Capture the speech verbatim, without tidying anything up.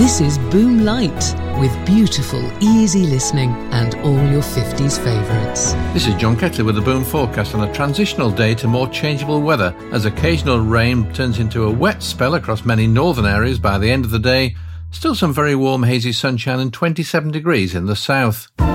This is Boom Light, with beautiful, easy listening and all your fifties favourites. This is John Ketley with the Boom forecast on a transitional day to more changeable weather as occasional rain turns into a wet spell across many northern areas by the end of the day. Still some very warm, hazy sunshine and twenty-seven degrees in the south.